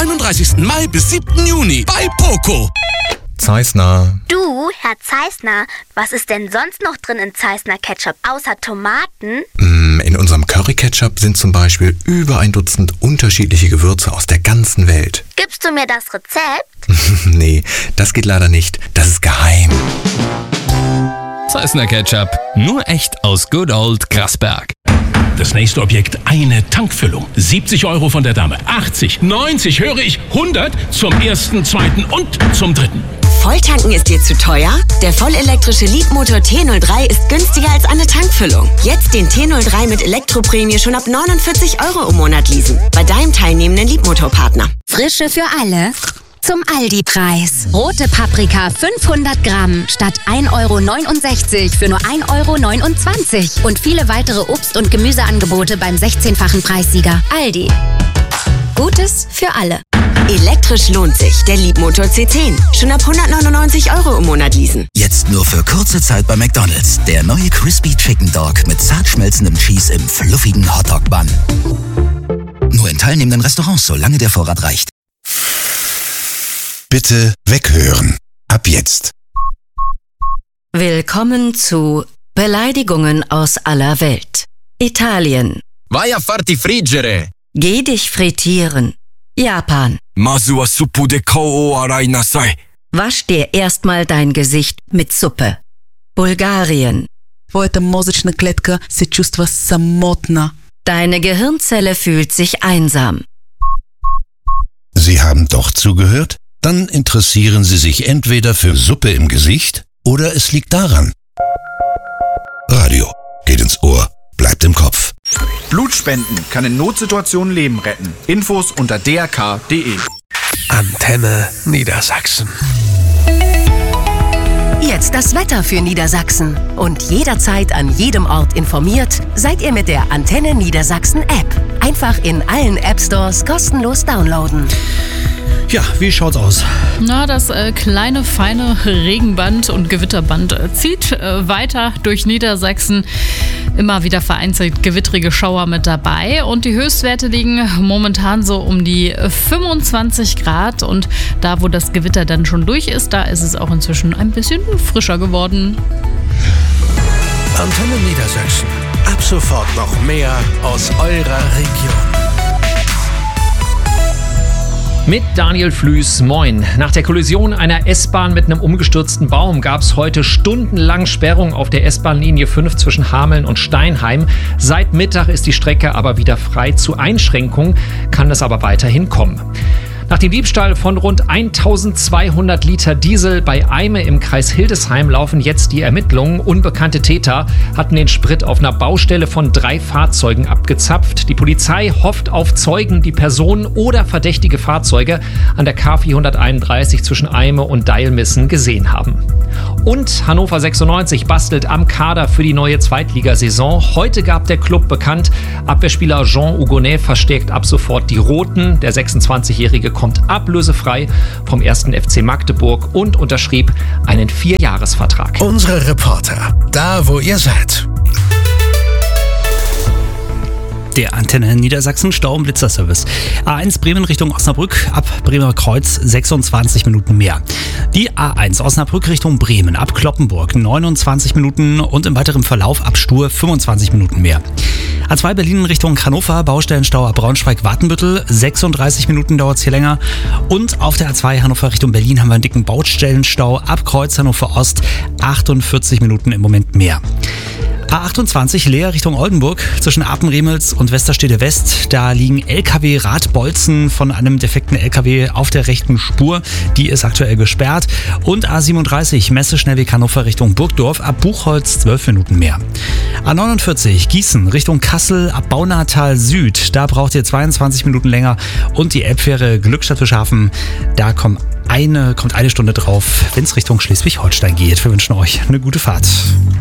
31. Mai bis 7. Juni bei Poco. Zeissner. Du, Herr Zeissner, was ist denn sonst noch drin in Zeissner Ketchup, außer Tomaten? In unserem Curry-Ketchup sind zum Beispiel über 1 Dutzend unterschiedliche Gewürze aus der ganzen Welt. Gibst du mir das Rezept? Nee, das geht leider nicht. Das ist geheim. Zeissner Ketchup, nur echt aus Good Old Grasberg. Das nächste Objekt, eine Tankfüllung. 70 € von der Dame. 80, 90, höre ich, 100 zum ersten, zweiten und zum dritten. Volltanken ist dir zu teuer? Der vollelektrische Leapmotor T03 ist günstiger als eine Tankfüllung. Jetzt den T03 mit Elektroprämie schon ab 49 € im Monat leasen. Bei deinem teilnehmenden Leapmotor-Partner. Frische für alle. Zum Aldi-Preis. Rote Paprika 500 Gramm statt 1,69 € für nur 1,29 € und viele weitere Obst- und Gemüseangebote beim 16-fachen Preissieger. Aldi. Gutes für alle. Elektrisch lohnt sich. Der Leapmotor C10. Schon ab 199 € im Monat leasen. Jetzt nur für kurze Zeit bei McDonald's. Der neue Crispy Chicken Dog mit zart schmelzendem Cheese im fluffigen Hotdog-Bun. Nur in teilnehmenden Restaurants, solange der Vorrat reicht. Bitte weghören. Ab jetzt. Willkommen zu Beleidigungen aus aller Welt. Italien. Vai a farti friggere. Geh dich frittieren. Japan. Masu wa suppu de kou o arai nasai. Wasch dir erstmal dein Gesicht mit Suppe. Bulgarien. Твоята мозъчна клетка се чувства самотна. Deine Gehirnzelle fühlt sich einsam. Sie haben doch zugehört? Dann interessieren Sie sich entweder für Suppe im Gesicht oder es liegt daran. Radio geht ins Ohr, bleibt im Kopf. Blutspenden kann in Notsituationen Leben retten. Infos unter drk.de. Antenne Niedersachsen. Jetzt das Wetter für Niedersachsen. Und jederzeit an jedem Ort informiert, seid ihr mit der Antenne Niedersachsen App. Einfach in allen App Stores kostenlos downloaden. Ja, wie schaut's aus? Na, das kleine, feine Regenband und Gewitterband zieht weiter durch Niedersachsen. Immer wieder vereinzelt gewittrige Schauer mit dabei. Und die Höchstwerte liegen momentan so um die 25 Grad. Und da, wo das Gewitter dann schon durch ist, da ist es auch inzwischen ein bisschen frischer geworden. Antenne Niedersachsen. Ab sofort noch mehr aus eurer Region. Mit Daniel Flüß, moin. Nach der Kollision einer S-Bahn mit einem umgestürzten Baum gab es heute stundenlang Sperrung auf der S-Bahn-Linie 5 zwischen Hameln und Steinheim. Seit Mittag ist die Strecke aber wieder frei. Zu Einschränkungen kann es aber weiterhin kommen. Nach dem Diebstahl von rund 1200 Liter Diesel bei Eyme im Kreis Hildesheim laufen jetzt die Ermittlungen. Unbekannte Täter hatten den Sprit auf einer Baustelle von 3 Fahrzeugen abgezapft. Die Polizei hofft auf Zeugen, die Personen oder verdächtige Fahrzeuge an der K431 zwischen Eyme und Deilmissen gesehen haben. Und Hannover 96 bastelt am Kader für die neue Zweitligasaison. Heute gab der Club bekannt, Abwehrspieler Jean Hugonet verstärkt ab sofort die Roten. Der 26-Jährige kommt ablösefrei vom 1. FC Magdeburg und unterschrieb einen 4-Jahres-Vertrag. Unsere Reporter, da wo ihr seid. Der Antenne Niedersachsen Stau- und Blitzerservice. A1 Bremen Richtung Osnabrück, ab Bremer Kreuz 26 Minuten mehr. Die A1 Osnabrück Richtung Bremen, ab Cloppenburg 29 Minuten und im weiteren Verlauf ab Stur 25 Minuten mehr. A2 Berlin Richtung Hannover, Baustellenstau ab Braunschweig-Wartenbüttel, 36 Minuten dauert es hier länger. Und auf der A2 Hannover Richtung Berlin haben wir einen dicken Baustellenstau ab Kreuz Hannover Ost, 48 Minuten im Moment mehr. A28 Leer Richtung Oldenburg zwischen Apenremels und Westerstede West. Da liegen LKW-Radbolzen von einem defekten LKW auf der rechten Spur. Die ist aktuell gesperrt. Und A37 Messe-Schnellweg Hannover Richtung Burgdorf ab Buchholz 12 Minuten mehr. A49 Gießen Richtung Kassel ab Baunatal Süd. Da braucht ihr 22 Minuten länger. Und die Elbfähre Glückstadt-Fischhafen, da kommt eine Stunde drauf, wenn es Richtung Schleswig-Holstein geht. Wir wünschen euch eine gute Fahrt.